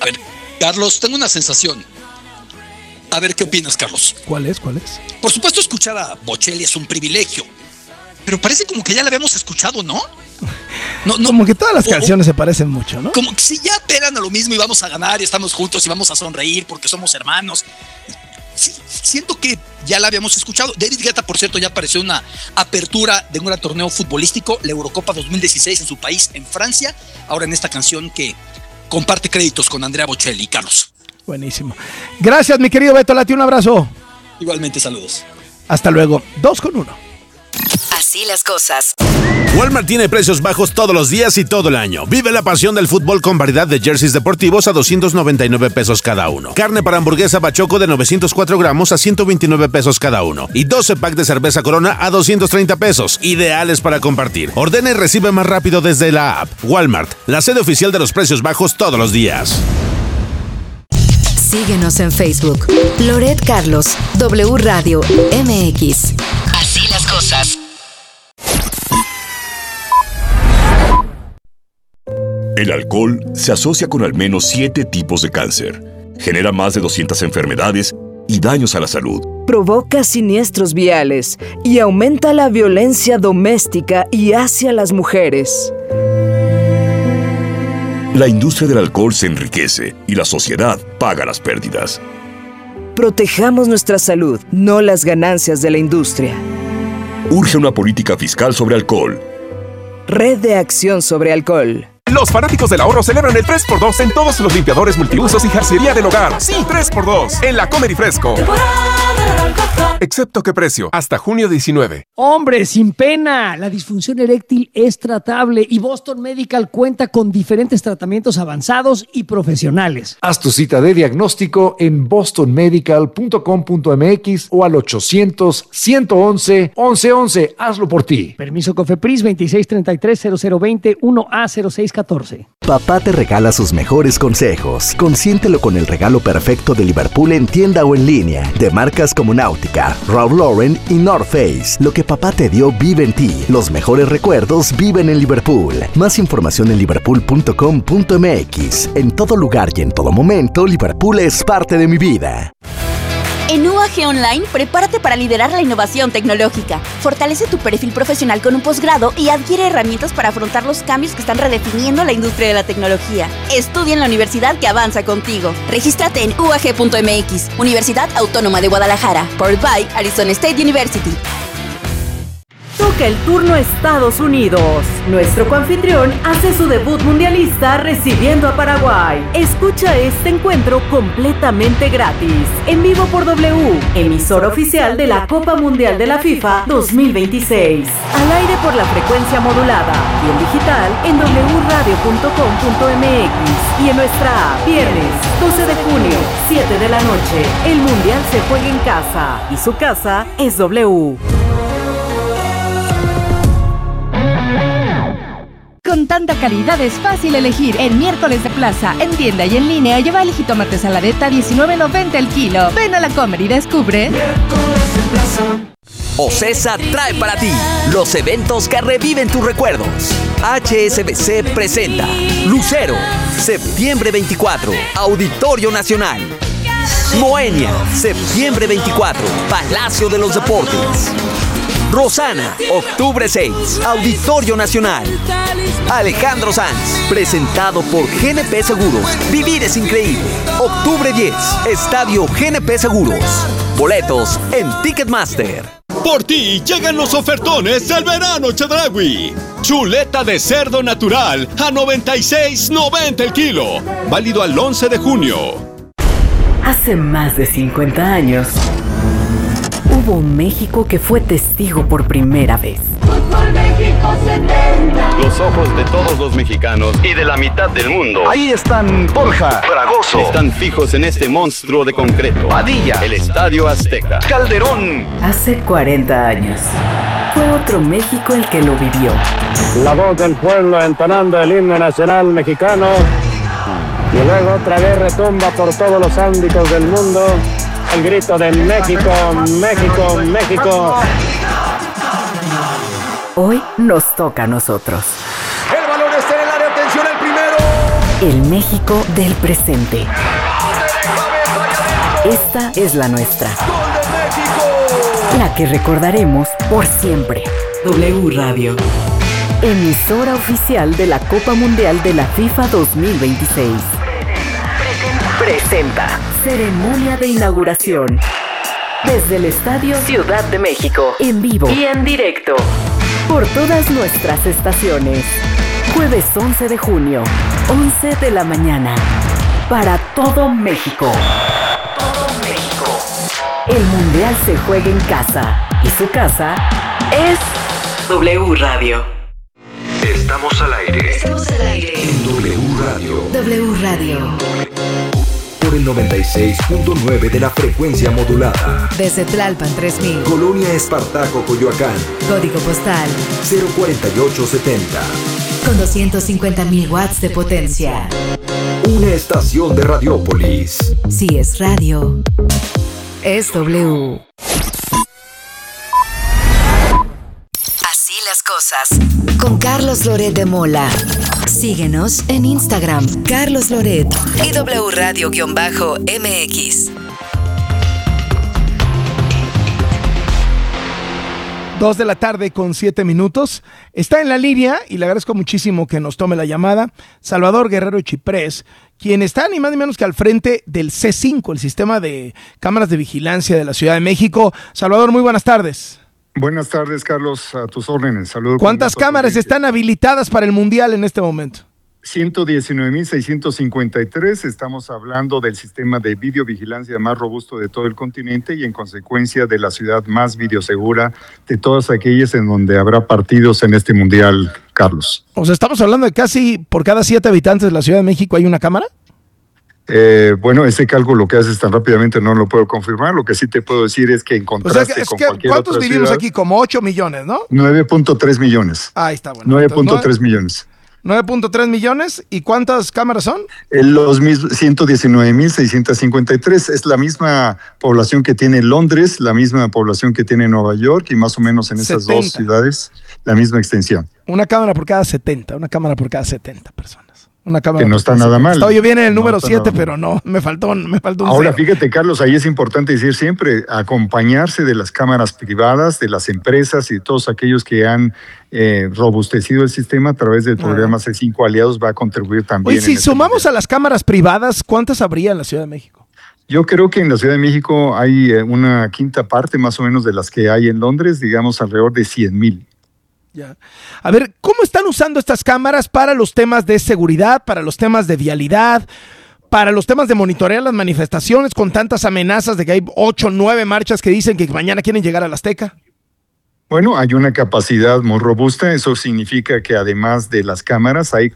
ver, Carlos, tengo una sensación. A ver, ¿qué opinas, Carlos? ¿Cuál es? Por supuesto, escuchar a Bocelli es un privilegio, pero parece como que ya la habíamos escuchado, ¿no? No, como que todas las canciones se parecen mucho, ¿no? Como que si ya apelan a lo mismo y vamos a ganar y estamos juntos y vamos a sonreír porque somos hermanos. Sí, siento que ya la habíamos escuchado. David Guetta, por cierto, ya apareció una apertura de un gran torneo futbolístico, la Eurocopa 2016 en su país, en Francia. Ahora en esta canción que comparte créditos con Andrea Bocelli. Carlos. Buenísimo. Gracias, mi querido Beto Lati, un abrazo. Igualmente, saludos. Hasta luego. 2-1. Así las cosas. Walmart tiene precios bajos todos los días y todo el año. Vive la pasión del fútbol con variedad de jerseys deportivos a 299 pesos cada uno. Carne para hamburguesa Bachoco de 904 gramos a 129 pesos cada uno. Y 12 pack de cerveza Corona a 230 pesos. Ideales para compartir. Ordena y recibe más rápido desde la app. Walmart, la sede oficial de los precios bajos todos los días. Síguenos en Facebook. Loret Carlos, W Radio MX. Así las cosas. El alcohol se asocia con al menos 7 tipos de cáncer, genera más de 200 enfermedades y daños a la salud. Provoca siniestros viales y aumenta la violencia doméstica y hacia las mujeres. La industria del alcohol se enriquece y la sociedad paga las pérdidas. Protejamos nuestra salud, no las ganancias de la industria. Urge una política fiscal sobre alcohol. Red de Acción sobre Alcohol. Los fanáticos del ahorro celebran el 3x2 en todos los limpiadores multiusos y jarcería del hogar. Sí, 3x2 en la Comer y Fresco. Excepto qué precio, hasta junio 19. Hombre, sin pena, la disfunción eréctil es tratable y Boston Medical cuenta con diferentes tratamientos avanzados y profesionales. Haz tu cita de diagnóstico en bostonmedical.com.mx o al 800-111-1111. Hazlo por ti. Permiso COFEPRIS 2633-0020 1A0614. Papá te regala sus mejores consejos. Consiéntelo con el regalo perfecto de Liverpool en tienda o en línea, de marcas como Náutica, Ralph Lauren y North Face. Lo que papá te dio vive en ti. Los mejores recuerdos viven en Liverpool. Más información en liverpool.com.mx. En todo lugar y en todo momento, Liverpool es parte de mi vida. En UAG Online, prepárate para liderar la innovación tecnológica. Fortalece tu perfil profesional con un posgrado y adquiere herramientas para afrontar los cambios que están redefiniendo la industria de la tecnología. Estudia en la universidad que avanza contigo. Regístrate en uag.mx, Universidad Autónoma de Guadalajara, powered by Arizona State University. Toca el turno Estados Unidos. Nuestro coanfitrión hace su debut mundialista recibiendo a Paraguay. Escucha este encuentro completamente gratis, en vivo por W, emisora oficial de la Copa Mundial de la FIFA 2026. Al aire por la frecuencia modulada y en digital en wradio.com.mx y en nuestra app. Viernes 12 de junio, 7 de la noche. El Mundial se juega en casa y su casa es W. Con tanta calidad es fácil elegir. En miércoles de plaza, en tienda y en línea, lleva el jitomate saladeta $19.90 el kilo. Ven a la Comer y descubre. Miércoles de plaza. OCESA trae para ti los eventos que reviven tus recuerdos. HSBC presenta Lucero, septiembre 24, Auditorio Nacional. Moenia, septiembre 24, Palacio de los Deportes. Rosana, octubre 6, Auditorio Nacional. Alejandro Sanz, presentado por GNP Seguros. Vivir es increíble. Octubre 10, Estadio GNP Seguros. Boletos en Ticketmaster. Por ti llegan los ofertones del verano Chedraui. Chuleta de cerdo natural a $96.90 el kilo. Válido al 11 de junio. Hace más de 50 años, hubo un México que fue testigo por primera vez. Fútbol México 70. Los ojos de todos los mexicanos y de la mitad del mundo. Ahí están Borja, Fragoso. Están fijos en este monstruo de concreto. Padilla. El Estadio Azteca. Calderón. Hace 40 años, fue otro México el que lo vivió. La voz del pueblo entonando el himno nacional mexicano. Y luego otra vez retumba por todos los ámbitos del mundo el grito de México, México, México. Hoy nos toca a nosotros. El balón está en el área, atención, el primero. El México del presente. Esta es la nuestra. La que recordaremos por siempre. W Radio. Emisora oficial de la Copa Mundial de la FIFA 2026. Presenta. Ceremonia de inauguración. Desde el Estadio Ciudad de México. En vivo y en directo. Por todas nuestras estaciones. Jueves 11 de junio, 11 de la mañana. Para todo México. Todo México. El Mundial se juega en casa. Y su casa es W Radio. Estamos al aire. Estamos al aire. En W Radio. W Radio. Por el 96.9 de la frecuencia modulada. Desde Tlalpan 3000. Colonia Espartaco, Coyoacán. Código postal 04870. con 250.000 watts de potencia. Una estación de Radiópolis. Si es radio, es W. Así las cosas. Con Carlos Loret de Mola. Síguenos en Instagram, Carlos Loret y W Radio-MX. 2:07 p.m. Está en la línea y le agradezco muchísimo que nos tome la llamada Salvador Guerrero Chiprés, quien está ni más ni menos que al frente del C5, el sistema de cámaras de vigilancia de la Ciudad de México. Salvador, muy buenas tardes. Buenas tardes, Carlos, a tus órdenes. Saludos. ¿Cuántas cámaras están habilitadas para el Mundial en este momento? 119.653. Estamos hablando del sistema de videovigilancia más robusto de todo el continente y en consecuencia de la ciudad más videosegura de todas aquellas en donde habrá partidos en este Mundial, Carlos. O sea, estamos hablando de casi por cada 7 habitantes de la Ciudad de México hay una cámara. Bueno, ese cálculo que haces tan rápidamente no lo puedo confirmar. Lo que sí te puedo decir es que en contraste con cualquier ¿cuántos otra vivimos ciudad, aquí? Como 8 millones, ¿no? 9.3 millones. Ahí está, bueno. 9.3 millones. 9.3 millones. ¿Y cuántas cámaras son? Los mismos 119.653. Es la misma población que tiene Londres, la misma población que tiene Nueva York y más o menos en esas 70. dos ciudades la misma extensión. Una cámara por cada 70 personas. Una cámara que no está nada mal. Estaba yo bien en el número 7, pero no, me faltó un Ahora, 0. fíjate, Carlos, ahí es importante decir siempre, acompañarse de las cámaras privadas, de las empresas y de todos aquellos que han robustecido el sistema a través del programa C5 Aliados va a contribuir también. Oye, si sumamos a las cámaras privadas, ¿cuántas habría en la Ciudad de México? Yo creo que en la Ciudad de México hay una quinta parte más o menos de las que hay en Londres, digamos alrededor de 100,000. Ya. A ver, ¿cómo están usando estas cámaras para los temas de seguridad, para los temas de vialidad, para los temas de monitorear las manifestaciones con tantas amenazas de que hay 8 o 9 marchas que dicen que mañana quieren llegar al Azteca? Bueno, hay una capacidad muy robusta. Eso significa que además de las cámaras hay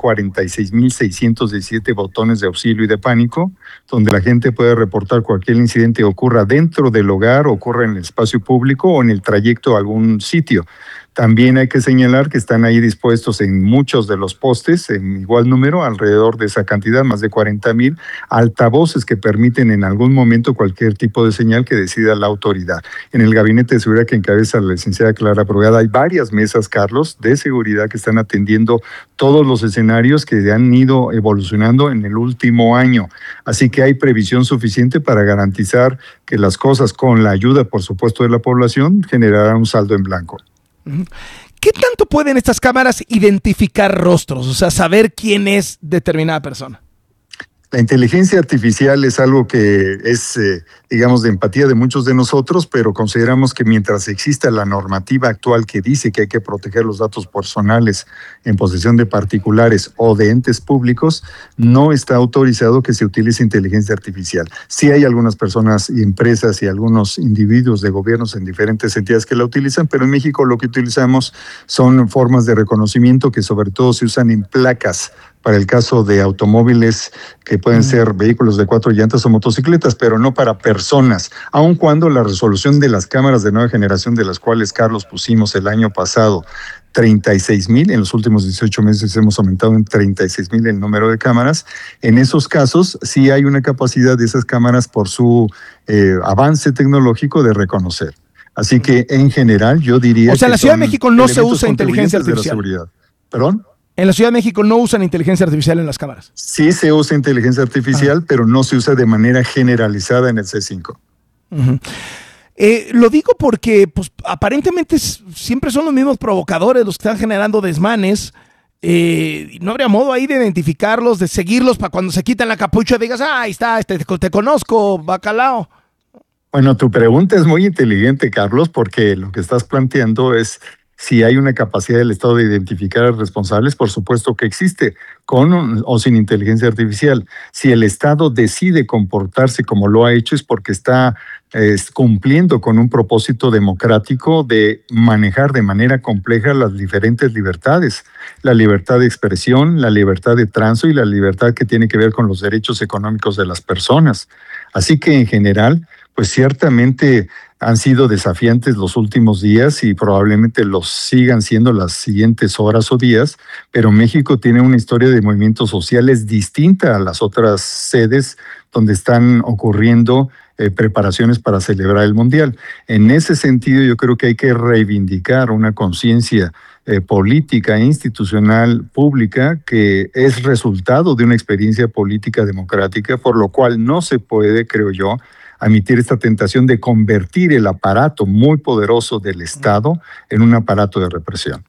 46.617 botones de auxilio y de pánico, donde la gente puede reportar cualquier incidente ocurra dentro del hogar, ocurra en el espacio público o en el trayecto a algún sitio. También hay que señalar que están ahí dispuestos en muchos de los postes, en igual número, alrededor de esa cantidad, más de 40,000 altavoces que permiten en algún momento cualquier tipo de señal que decida la autoridad. En el gabinete de seguridad que encabeza la licenciada Clara Brugada hay varias mesas, Carlos, de seguridad que están atendiendo todos los escenarios que han ido evolucionando en el último año. Así que hay previsión suficiente para garantizar que las cosas, con la ayuda, por supuesto, de la población, generarán un saldo en blanco. ¿Qué tanto pueden estas cámaras identificar rostros? O sea, saber quién es determinada persona. La inteligencia artificial es algo que es, digamos, de empatía de muchos de nosotros, pero consideramos que mientras exista la normativa actual que dice que hay que proteger los datos personales en posesión de particulares o de entes públicos, no está autorizado que se utilice inteligencia artificial. Sí hay algunas personas y empresas y algunos individuos de gobiernos en diferentes entidades que la utilizan, pero en México lo que utilizamos son formas de reconocimiento que sobre todo se usan en placas, para el caso de automóviles que pueden ser vehículos de 4 llantas o motocicletas, pero no para personas, aun cuando la resolución de las cámaras de nueva generación, de las cuales, Carlos, pusimos el año pasado 36,000, en los últimos 18 meses hemos aumentado en 36,000 el número de cámaras. En esos casos sí hay una capacidad de esas cámaras por su avance tecnológico de reconocer. Así que en general yo diría... O sea, en la Ciudad de México no se usa inteligencia inteligencia artificial. ¿Perdón? En la Ciudad de México no usan inteligencia artificial en las cámaras. Sí se usa inteligencia artificial, pero no se usa de manera generalizada en el C5. Uh-huh. Lo digo porque pues, aparentemente siempre son los mismos provocadores los que están generando desmanes. ¿No habría modo ahí de identificarlos, de seguirlos para cuando se quitan la capucha digas, ahí está, te conozco, bacalao? Bueno, tu pregunta es muy inteligente, Carlos, porque lo que estás planteando es si hay una capacidad del Estado de identificar a responsables. Por supuesto que existe, con o sin inteligencia artificial. Si el Estado decide comportarse como lo ha hecho es porque está cumpliendo con un propósito democrático de manejar de manera compleja las diferentes libertades. La libertad de expresión, la libertad de tránsito y la libertad que tiene que ver con los derechos económicos de las personas. Así que en general, pues ciertamente han sido desafiantes los últimos días y probablemente los sigan siendo las siguientes horas o días, pero México tiene una historia de movimientos sociales distinta a las otras sedes donde están ocurriendo preparaciones para celebrar el Mundial. En ese sentido, yo creo que hay que reivindicar una conciencia política e institucional pública que es resultado de una experiencia política democrática, por lo cual no se puede, creo yo, admitir esta tentación de convertir el aparato muy poderoso del Estado en un aparato de represión.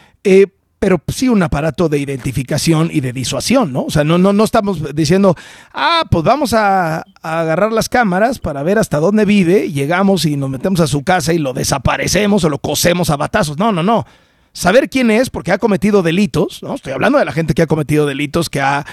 Pero sí un aparato de identificación y de disuasión, ¿no? O sea, no estamos diciendo, pues vamos a agarrar las cámaras para ver hasta dónde vive, llegamos y nos metemos a su casa y lo desaparecemos o lo cosemos a batazos. No. Saber quién es, porque ha cometido delitos, ¿no? Estoy hablando de la gente que ha cometido delitos,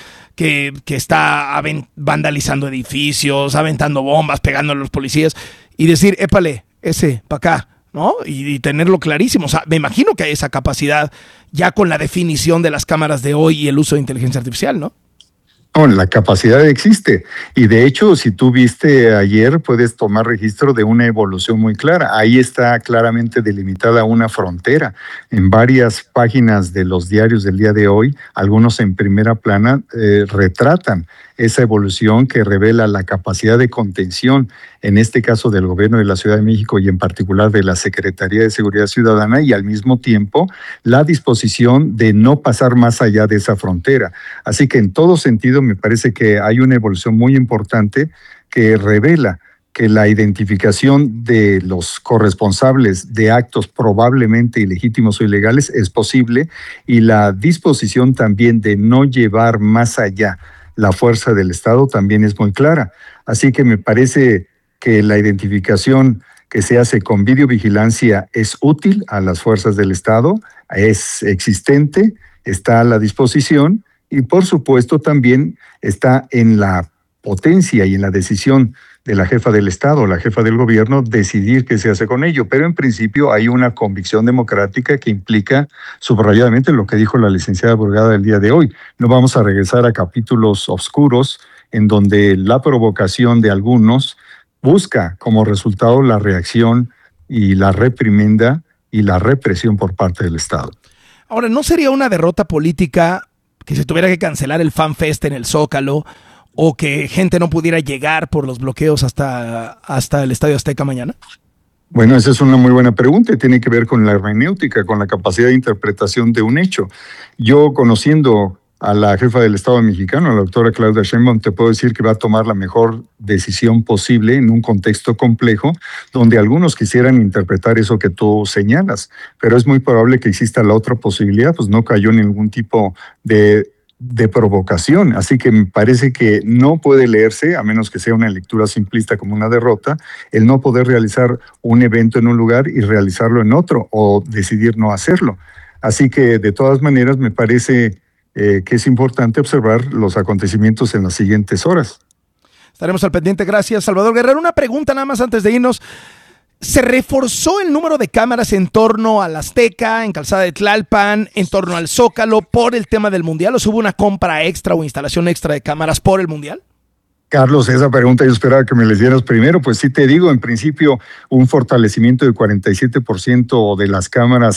que está vandalizando edificios, aventando bombas, pegándole a los policías, y decir, épale, ese, para acá, ¿no? Y tenerlo clarísimo. O sea, me imagino que hay esa capacidad ya con la definición de las cámaras de hoy y el uso de inteligencia artificial, ¿no? No, la capacidad existe. Y de hecho, si tú viste ayer, puedes tomar registro de una evolución muy clara. Ahí está claramente delimitada una frontera. En varias páginas de los diarios del día de hoy, algunos en primera plana, retratan esa evolución que revela la capacidad de contención, en este caso del Gobierno de la Ciudad de México y en particular de la Secretaría de Seguridad Ciudadana, y al mismo tiempo la disposición de no pasar más allá de esa frontera. Así que en todo sentido me parece que hay una evolución muy importante que revela que la identificación de los corresponsables de actos probablemente ilegítimos o ilegales es posible, y la disposición también de no llevar más allá la fuerza del Estado también es muy clara. Así que me parece que la identificación que se hace con videovigilancia es útil a las fuerzas del Estado, es existente, está a la disposición y por supuesto también está en la potencia y en la decisión de la jefa del Estado, la jefa del gobierno, decidir qué se hace con ello. Pero en principio hay una convicción democrática que implica subrayadamente lo que dijo la licenciada Burgada el día de hoy. No vamos a regresar a capítulos oscuros en donde la provocación de algunos busca como resultado la reacción y la reprimenda y la represión por parte del Estado. Ahora, ¿no sería una derrota política que se tuviera que cancelar el Fan Fest en el Zócalo o que gente no pudiera llegar por los bloqueos hasta el Estadio Azteca mañana? Bueno, esa es una muy buena pregunta y tiene que ver con la hermenéutica, con la capacidad de interpretación de un hecho. Yo, conociendo a la jefa del Estado mexicano, la doctora Claudia Sheinbaum, te puedo decir que va a tomar la mejor decisión posible en un contexto complejo donde algunos quisieran interpretar eso que tú señalas, pero es muy probable que exista la otra posibilidad, pues no cayó en ningún tipo de provocación, así que me parece que no puede leerse, a menos que sea una lectura simplista como una derrota, el no poder realizar un evento en un lugar y realizarlo en otro o decidir no hacerlo. Así que de todas maneras me parece que es importante observar los acontecimientos en las siguientes horas. Estaremos al pendiente. Gracias, Salvador Guerrero. Una pregunta nada más antes de irnos. ¿Se reforzó el número de cámaras en torno al Azteca, en Calzada de Tlalpan, en torno al Zócalo por el tema del Mundial? ¿O hubo una compra extra o instalación extra de cámaras por el Mundial? Carlos, esa pregunta yo esperaba que me la hicieras primero. Pues sí te digo, en principio un fortalecimiento del 47% de las cámaras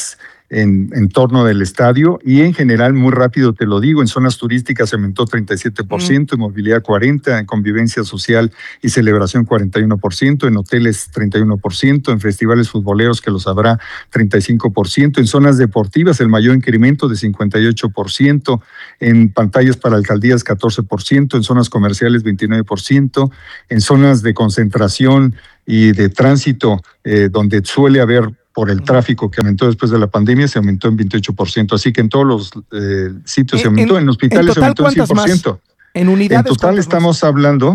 en torno del estadio y en general, muy rápido te lo digo, en zonas turísticas se aumentó 37%, en movilidad 40%, en convivencia social y celebración 41%, en hoteles 31%, en festivales futboleros que los habrá 35%, en zonas deportivas el mayor incremento de 58%, en pantallas para alcaldías 14%, en zonas comerciales 29%, en zonas de concentración y de tránsito donde suele haber por el tráfico que aumentó después de la pandemia, se aumentó en 28%. Así que en todos los sitios se aumentó, en hospitales se aumentó en 100%. En unidades. En total estamos hablando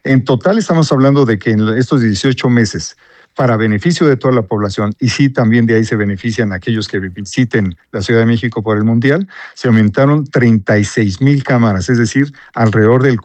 de que en estos 18 meses, para beneficio de toda la población, y sí también de ahí se benefician aquellos que visiten la Ciudad de México por el Mundial, se aumentaron 36,000 cámaras, es decir, alrededor del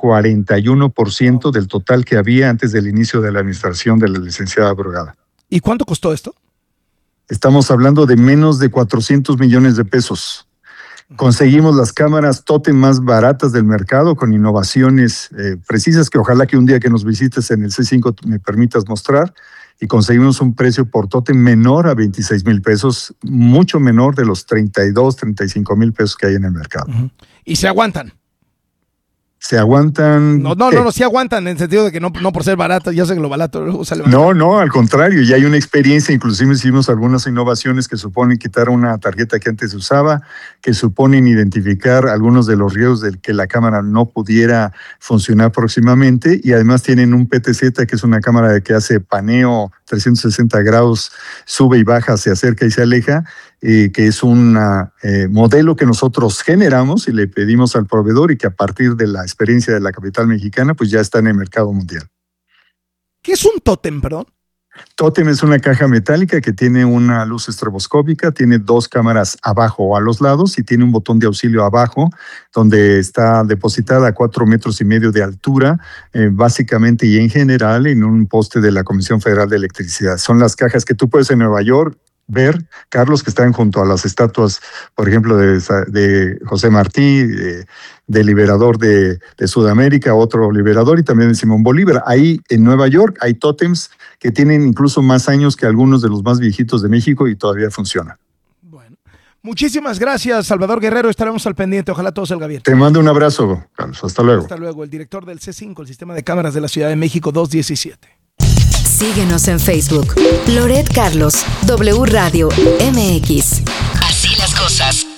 41% del total que había antes del inicio de la administración de la licenciada Brugada. ¿Y cuánto costó esto? Estamos hablando de menos de 400 millones de pesos. Conseguimos las cámaras Totem más baratas del mercado con innovaciones precisas que ojalá que un día que nos visites en el C5 me permitas mostrar, y conseguimos un precio por Totem menor a 26,000 pesos, mucho menor de los 32, 35,000 pesos que hay en el mercado. ¿Y se aguantan? Se aguantan. No, sí aguantan, en el sentido de que no por ser baratas, ya sé que lo barato sale barato. No, al contrario, ya hay una experiencia, inclusive hicimos algunas innovaciones que suponen quitar una tarjeta que antes se usaba, que suponen identificar algunos de los riesgos de que la cámara no pudiera funcionar próximamente, y además tienen un PTZ, que es una cámara que hace paneo 360 grados, sube y baja, se acerca y se aleja, que es un modelo que nosotros generamos y le pedimos al proveedor y que a partir de la experiencia de la capital mexicana, pues ya está en el mercado mundial. ¿Qué es un tótem, perdón? Tótem es una caja metálica que tiene una luz estroboscópica, tiene 2 cámaras abajo o a los lados y tiene un botón de auxilio abajo donde está depositada a 4,5 metros de altura, básicamente y en general en un poste de la Comisión Federal de Electricidad. Son las cajas que tú puedes en Nueva York ver, Carlos, que están junto a las estatuas, por ejemplo, de José Martí, del liberador de Sudamérica, otro liberador, y también de Simón Bolívar. Ahí en Nueva York hay tótems que tienen incluso más años que algunos de los más viejitos de México y todavía funcionan. Bueno, muchísimas gracias, Salvador Guerrero. Estaremos al pendiente. Ojalá todo salga bien. Te mando un abrazo, Carlos. Hasta luego. Hasta luego. El director del C5, el Sistema de Cámaras de la Ciudad de México, 217. Síguenos en Facebook. Loret Carlos, W Radio MX. Así las cosas.